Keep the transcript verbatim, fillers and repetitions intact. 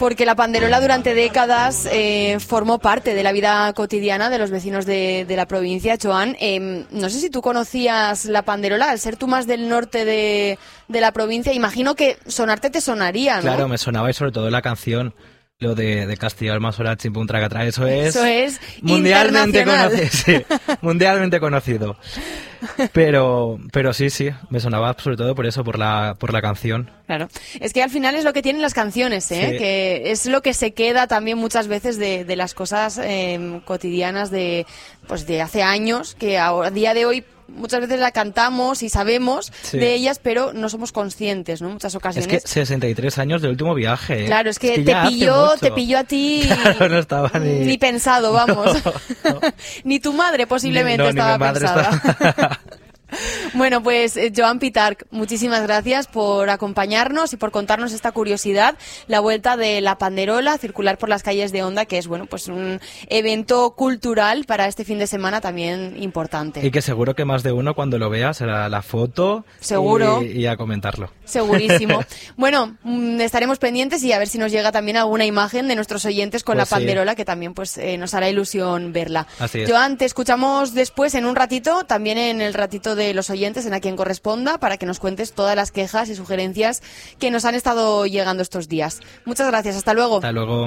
porque la panderola durante décadas eh, formó parte de la vida cotidiana de los vecinos de, de la provincia. Joan, eh, no sé si tú conocías la panderola, al ser tú más del norte de, de la provincia, imagino que sonarte te sonaría, ¿no? Claro, me sonaba y sobre todo la canción. Lo de, de Castellar más hora chimpum tracatrá, eso es, eso es mundialmente conocido, sí, mundialmente conocido. Pero, pero sí, sí, me sonaba sobre todo por eso, por la, por la canción. Claro, es que al final es lo que tienen las canciones, ¿eh? Sí. Que es lo que se queda también muchas veces de, de las cosas eh, cotidianas de, pues de hace años, que a día de hoy muchas veces la cantamos y sabemos sí. de ellas, pero no somos conscientes, ¿no? Muchas ocasiones. Es que sesenta y tres años del último viaje. ¿eh? Claro, es que, es que te pilló, te pilló a ti. Claro, no estaba ni... ni pensado, vamos. No, no. Ni tu madre posiblemente ni, no, estaba ni mi madre pensada. Está... Bueno, pues eh, Joan Pitarch, muchísimas gracias por acompañarnos y por contarnos esta curiosidad, la vuelta de la panderola circular por las calles de Onda, que es bueno, pues un evento cultural para este fin de semana también importante. Y que seguro que más de uno cuando lo vea será la foto. Seguro. Y, y a comentarlo. Segurísimo. Bueno, mmm, estaremos pendientes y a ver si nos llega también alguna imagen de nuestros oyentes con pues la panderola, sí. que también pues eh, nos hará ilusión verla. Así es. Joan, te escuchamos después en un ratito, también en el ratito de los oyentes, en A Quien Corresponda, para que nos cuentes todas las quejas y sugerencias que nos han estado llegando estos días. Muchas gracias, hasta luego. Hasta luego.